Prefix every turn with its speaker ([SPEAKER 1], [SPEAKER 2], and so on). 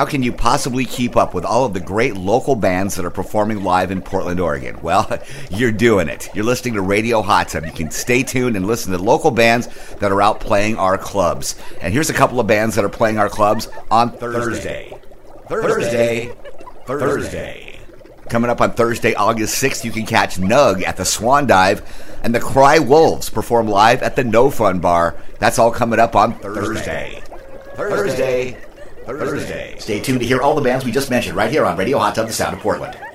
[SPEAKER 1] How can you possibly keep up with all of the great local bands that are performing live in Portland, Oregon? Well, you're doing it. You're listening to Radio Hot Tub. You can stay tuned and listen to local bands that are out playing our clubs. And here's a couple of bands that are playing our clubs on Thursday. Coming up on Thursday, August 6th, you can catch Nug at the Swan Dive, and the Cry Wolves perform live at the No Fun Bar. That's all coming up on Thursday. Stay tuned to hear all the bands we just mentioned right here on Radio Hot Tub, the Sound of Portland.